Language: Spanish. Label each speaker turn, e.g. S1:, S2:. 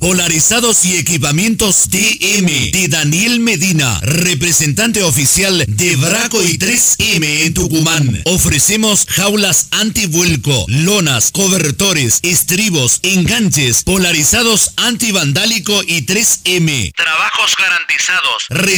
S1: Polarizados y equipamientos DM de Daniel Medina, representante oficial de Braco y 3M en Tucumán. Ofrecemos jaulas antivuelco, lonas, cobertores, estribos, enganches, polarizados antivandálico y 3M. Trabajos garantizados.